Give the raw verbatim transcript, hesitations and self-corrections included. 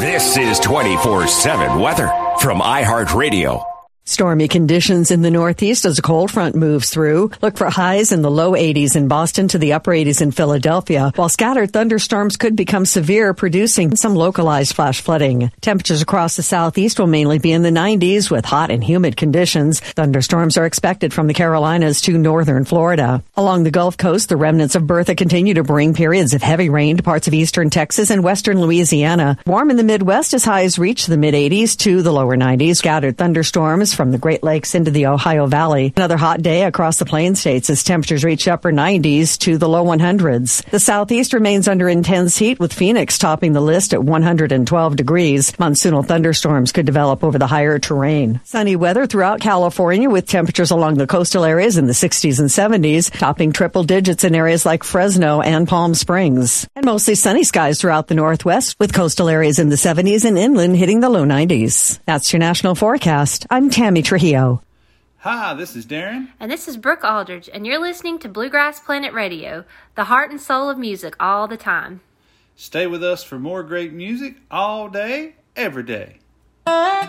This is twenty-four seven weather from iHeartRadio. Stormy conditions in the Northeast as a cold front moves through. Look for highs in the low eighties in Boston to the upper eighties in Philadelphia, while scattered thunderstorms could become severe, producing some localized flash flooding. Temperatures across the Southeast will mainly be in the nineties with hot and humid conditions. Thunderstorms are expected from the Carolinas to northern Florida. Along the Gulf Coast, the remnants of Bertha continue to bring periods of heavy rain to parts of eastern Texas and western Louisiana. Warm in the Midwest as highs reach the mid eighties to the lower nineties. Scattered thunderstorms from the Great Lakes into the Ohio Valley. Another hot day across the Plain States as temperatures reach upper nineties to the low hundreds. The Southeast remains under intense heat, with Phoenix topping the list at one hundred twelve degrees. Monsoonal thunderstorms could develop over the higher terrain. Sunny weather throughout California, with temperatures along the coastal areas in the sixties and seventies, topping triple digits in areas like Fresno and Palm Springs. And mostly sunny skies throughout the Northwest, with coastal areas in the seventies and inland hitting the low nineties. That's your national forecast. I'm Tammy Trujillo. Hi, this is Darren. And this is Brooke Aldridge, and you're listening to Bluegrass Planet Radio, the heart and soul of music all the time. Stay with us for more great music all day, every day.